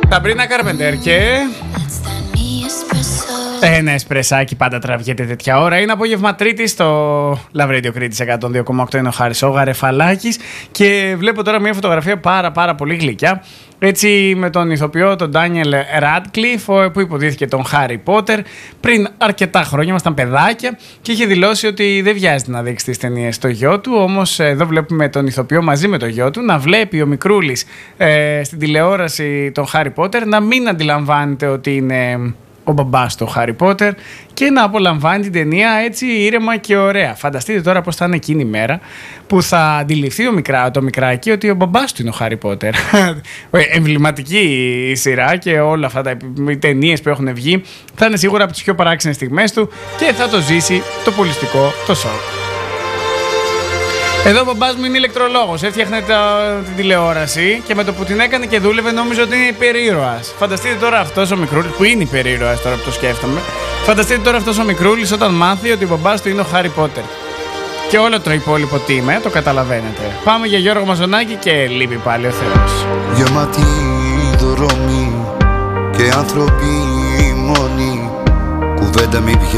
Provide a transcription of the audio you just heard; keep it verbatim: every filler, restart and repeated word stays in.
Σαμπρίνα Καρπεντέρ και ένα εσπρεσάκι πάντα τραβιέται τέτοια ώρα. Είναι απόγευμα Τρίτη στο Love Radio Κρήτης εκατόν δύο κόμμα οκτώ. Είναι ο Χάρης ο Γαρεφαλάκης και βλέπω τώρα μια φωτογραφία πάρα πάρα πολύ γλυκιά. Έτσι με τον ηθοποιό τον Ντάνιελ Ράντκλιφ που υποδίθηκε τον Χάρι Πότερ πριν αρκετά χρόνια, ήμασταν παιδάκια και είχε δηλώσει ότι δεν βιάζεται να δείξει τις ταινίες στο γιο του. Όμως εδώ βλέπουμε τον ηθοποιό μαζί με το γιο του να βλέπει ο μικρούλης ε, στην τηλεόραση τον Χάρι Πότερ, να μην αντιλαμβάνεται ότι είναι ο μπαμπάς του Χάρι Πότερ και να απολαμβάνει την ταινία έτσι ήρεμα και ωραία. Φανταστείτε τώρα πώς θα είναι εκείνη η μέρα που θα αντιληφθεί ο μικρά, το μικράκι ότι ο μπαμπάς του είναι ο Χάρι Πότερ. Εμβληματική η σειρά και όλα αυτά τα οι ταινίες που έχουν βγει θα είναι σίγουρα από τις πιο παράξενες στιγμές του και θα το ζήσει το πολιστικό το σοκ. Εδώ ο μπαμπάς μου είναι ηλεκτρολόγος, έφτιαχνε την τηλεόραση και με το που την έκανε και δούλευε νόμιζε ότι είναι υπερήρωας. Φανταστείτε τώρα αυτός ο μικρούλης, που είναι υπερήρωας τώρα που το σκέφτομαι, φανταστείτε τώρα αυτός ο μικρούλης όταν μάθει ότι ο μπαμπάς του είναι ο Χάρι Πότερ. Και όλο το υπόλοιπο τι είμαι, το καταλαβαίνετε. Πάμε για Γιώργο Μαζονάκη και λείπει πάλι ο Θεός. Γεμάτοι δρόμοι και άνθρωποι μόνοι, κουβέντα μη πια